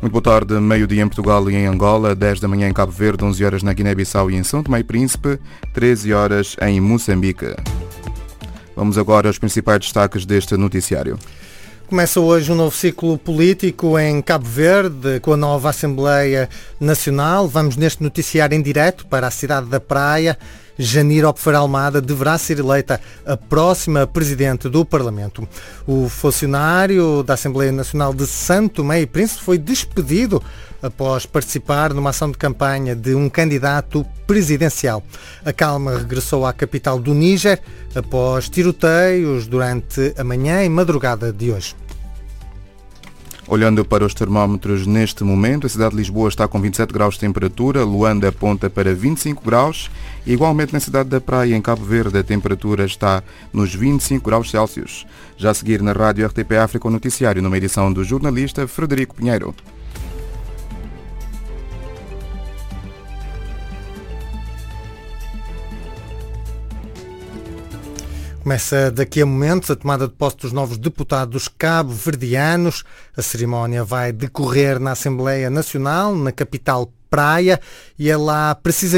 Muito boa tarde, meio-dia em Portugal e em Angola, 10 da manhã em Cabo Verde, 11 horas na Guiné-Bissau e em São Tomé e Príncipe, 13 horas em Moçambique. Vamos agora aos principais destaques deste noticiário. Começa hoje um novo ciclo político em Cabo Verde, com a nova Assembleia Nacional. Vamos neste noticiário em direto para a cidade da Praia. Janir Opfer Almada deverá ser eleita a próxima Presidente do Parlamento. O funcionário da Assembleia Nacional de São Tomé e Príncipe foi despedido após participar numa ação de campanha de um candidato presidencial. A calma regressou à capital do Níger após tiroteios durante a manhã e madrugada de hoje. Olhando para os termómetros neste momento, a cidade de Lisboa está com 27 graus de temperatura, Luanda aponta para 25 graus, e igualmente na cidade da Praia, em Cabo Verde, a temperatura está nos 25 graus Celsius. Já a seguir na rádio RTP África o noticiário, numa edição do jornalista Frederico Pinheiro. Começa daqui a momentos a tomada de posse dos novos deputados cabo-verdianos. A cerimónia vai decorrer na Assembleia Nacional, na capital Praia, e é lá precisamente